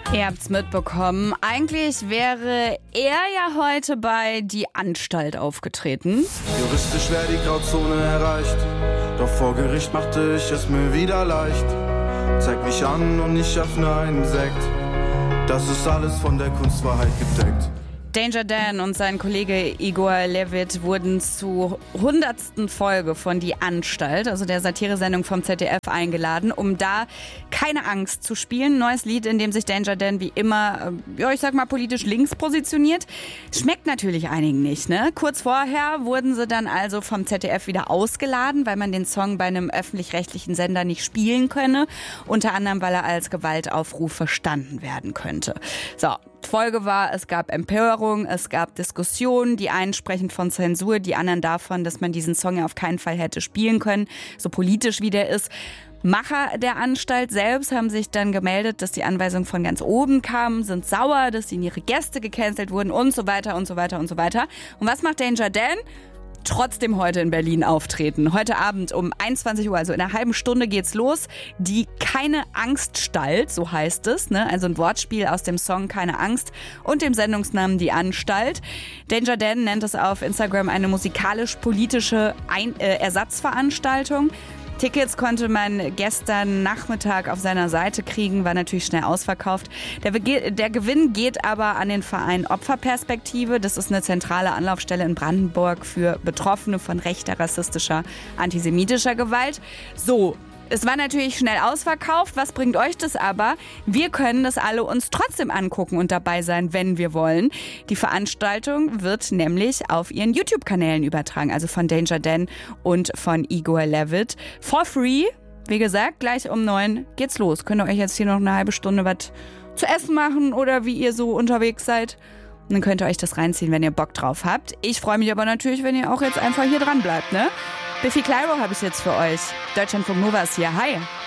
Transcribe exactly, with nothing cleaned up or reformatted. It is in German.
Ihr habt's mitbekommen. Eigentlich wäre er ja heute bei Die Anstalt aufgetreten. Juristisch wäre die Grauzone erreicht, doch vor Gericht machte ich es mir wieder leicht. Zeig mich an und ich öffne einen Sekt. Das ist alles von der Kunstwahrheit gedeckt. Danger Dan und sein Kollege Igor Levit wurden zur hundertsten Folge von Die Anstalt, also der Satiresendung vom Z D F, eingeladen, um da Keine Angst zu spielen. Neues Lied, in dem sich Danger Dan wie immer, ja, ich sag mal, politisch links positioniert. Schmeckt natürlich einigen nicht, ne? Kurz vorher wurden sie dann also vom Z D F wieder ausgeladen, weil man den Song bei einem öffentlich-rechtlichen Sender nicht spielen könne. Unter anderem, weil er als Gewaltaufruf verstanden werden könnte. So. Folge war, es gab Empörung, es gab Diskussionen, die einen sprechen von Zensur, die anderen davon, dass man diesen Song ja auf keinen Fall hätte spielen können, so politisch wie der ist. Macher der Anstalt selbst haben sich dann gemeldet, dass die Anweisung von ganz oben kam, sind sauer, dass ihnen ihre Gäste gecancelt wurden und so weiter und so weiter und so weiter. Und was macht Danger Dan? Trotzdem heute in Berlin auftreten. Heute Abend um einundzwanzig Uhr, also in einer halben Stunde geht's los. Die Keine Angststalt, so heißt es, ne? Also ein Wortspiel aus dem Song Keine Angst und dem Sendungsnamen Die Anstalt. Danger Dan nennt es auf Instagram eine musikalisch-politische Ein- äh, Ersatzveranstaltung. Tickets konnte man gestern Nachmittag auf seiner Seite kriegen, war natürlich schnell ausverkauft. Der, der Gewinn geht aber an den Verein Opferperspektive. Das ist eine zentrale Anlaufstelle in Brandenburg für Betroffene von rechter, rassistischer, antisemitischer Gewalt. So. Es war natürlich schnell ausverkauft. Was bringt euch das aber? Wir können das alle uns trotzdem angucken und dabei sein, wenn wir wollen. Die Veranstaltung wird nämlich auf ihren YouTube-Kanälen übertragen, also von Danger Dan und von Igor Levit. For free, wie gesagt, gleich um neun geht's los. Könnt ihr euch jetzt hier noch eine halbe Stunde was zu essen machen oder wie ihr so unterwegs seid? Und dann könnt ihr euch das reinziehen, wenn ihr Bock drauf habt. Ich freue mich aber natürlich, wenn ihr auch jetzt einfach hier dran bleibt, ne? Biffy Clyro habe ich jetzt für euch. Deutschlandfunk Nova ist hier. Hi.